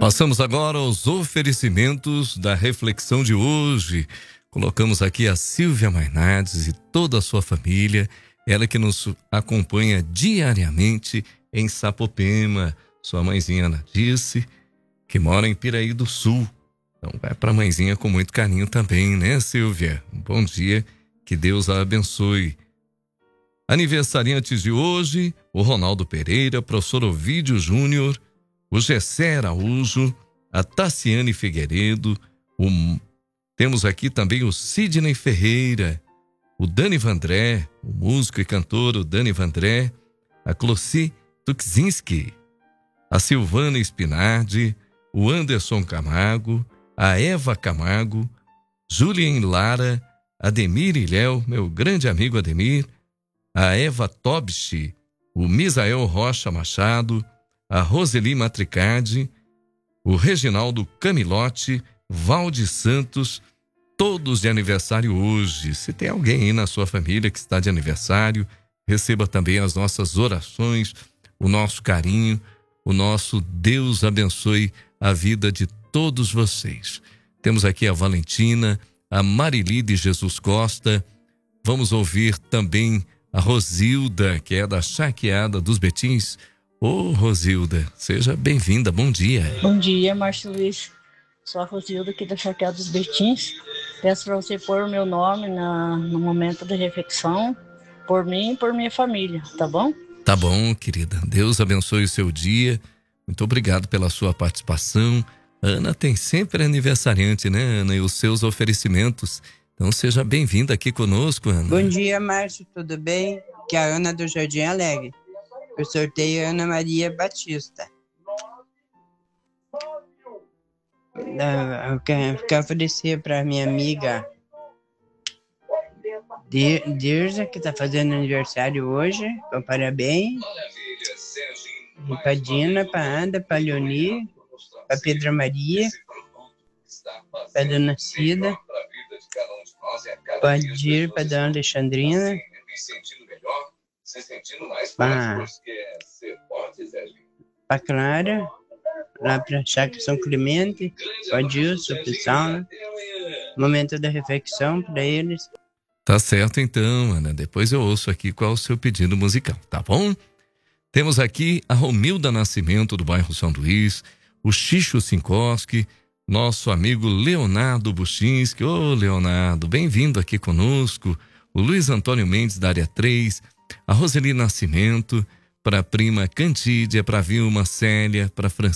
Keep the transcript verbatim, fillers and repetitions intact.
Passamos agora aos oferecimentos da reflexão de hoje. Colocamos aqui a Silvia Mainardes e toda a sua família, ela que nos acompanha diariamente em Sapopema. Sua mãezinha Ana disse que mora em Piraí do Sul. Então vai para a mãezinha com muito carinho também, né, Silvia? Um bom dia, que Deus a abençoe. Aniversariantes de hoje, o Ronaldo Pereira, professor Ovídio Júnior, o Gessé Araújo, a Tassiane Figueiredo, o... temos aqui também o Sidney Ferreira, o Dani Vandré, o músico e cantor o Dani Vandré, a Clossi Tukzinski, a Silvana Spinardi, o Anderson Camargo, a Eva Camargo, Julien Lara, Ademir Ilhéu, meu grande amigo Ademir, a Eva Tobchi, o Misael Rocha Machado, a Roseli Matricardi, o Reginaldo Camilotti, Valde Santos, todos de aniversário hoje. Se tem alguém aí na sua família que está de aniversário, receba também as nossas orações, o nosso carinho, o nosso Deus abençoe a vida de todos vocês. Temos aqui a Valentina, a Marili de Jesus Costa, vamos ouvir também a Rosilda, que é da Charqueada dos Betins. Ô, Rosilda, seja bem-vinda, bom dia. Bom dia, Márcio Luiz. Sou a Rosilda aqui da Charqueada dos Betins. Peço para você pôr o meu nome na, no momento da reflexão, por mim e por minha família, tá bom? Tá bom, querida. Deus abençoe o seu dia. Muito obrigado pela sua participação. Ana tem sempre aniversariante, né, Ana? E os seus oferecimentos. Então seja bem-vinda aqui conosco, Ana. Bom dia, Márcio, tudo bem? Que é a Ana do Jardim Alegre. Eu sorteio Ana Maria Batista. Eu quero, quero oferecer para minha amiga Dirza, que está fazendo aniversário hoje. Então, parabéns. E para Dina, para Ada, para Leoni, para Pedra Maria, para Dona Cida, para Dir, para Dona Alexandrina, para a Clara, lá para Chácara São Clemente, para Dilson, pessoal, né? Momento da reflexão para eles. Tá certo então, Ana. Depois eu ouço aqui qual é o seu pedido musical, tá bom? Temos aqui a Romilda Nascimento, do bairro São Luís, o Xixo Sinkoski, nosso amigo Leonardo Buchinski. Ô, Leonardo, bem-vindo aqui conosco. O Luiz Antônio Mendes, da área três, a Roseli Nascimento, para a prima Cantídia, para a Vilma Célia, para